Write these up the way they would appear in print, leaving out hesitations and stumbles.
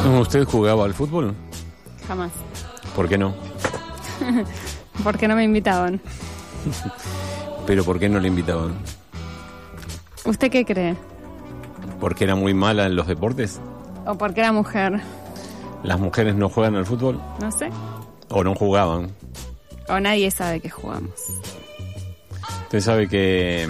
¿Usted jugaba al fútbol? Jamás. ¿Por qué no? Porque no me invitaban. ¿Pero por qué no le invitaban? ¿Usted qué cree? ¿Porque era muy mala en los deportes? ¿O porque era mujer? ¿Las mujeres no juegan al fútbol? No sé. ¿O no jugaban? O nadie sabe que jugamos. Usted sabe que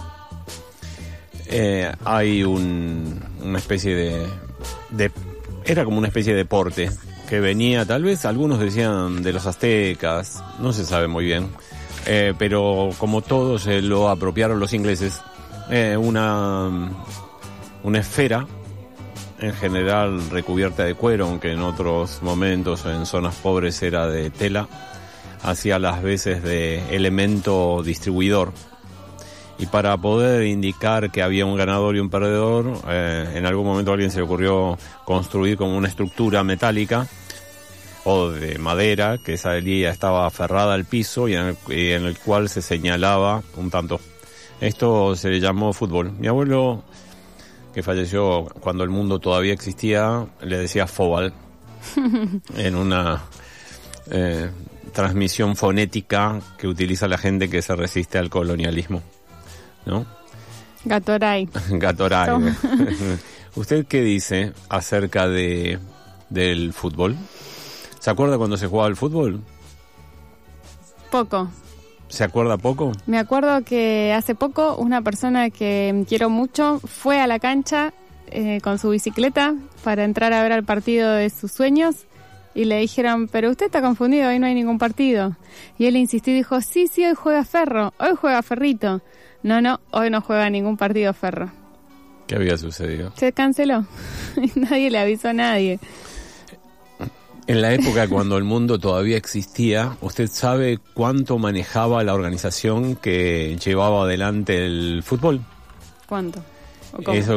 hay una especie de... Era como una especie de deporte que venía, tal vez algunos decían de los aztecas, no se sabe muy bien, pero como todo se lo apropiaron los ingleses, una esfera, en general recubierta de cuero, aunque en otros momentos en zonas pobres era de tela, hacía las veces de elemento distribuidor. Y para poder indicar que había un ganador y un perdedor, en algún momento a alguien se le ocurrió construir como una estructura metálica o de madera, que esa día estaba aferrada al piso y en el cual se señalaba un tanto. Esto se le llamó fútbol. Mi abuelo, que falleció cuando el mundo todavía existía, le decía fóbal en una transmisión fonética que utiliza la gente que se resiste al colonialismo, ¿no? Gatoray. Gatoray. ¿Usted qué dice acerca del fútbol? ¿Se acuerda cuando se jugaba al fútbol? Poco. ¿Se acuerda poco? Me acuerdo que hace poco una persona que quiero mucho fue a la cancha con su bicicleta para entrar a ver al partido de sus sueños y le dijeron, pero usted está confundido, hoy no hay ningún partido. Y él insistió y dijo, sí, hoy juega Ferro, hoy juega Ferrito. No, hoy no juega ningún partido Ferro. ¿Qué había sucedido? Se canceló. Nadie le avisó a nadie. En la época cuando el mundo todavía existía, ¿usted sabe cuánto manejaba la organización que llevaba adelante el fútbol? ¿Cuánto? ¿O cómo? Eso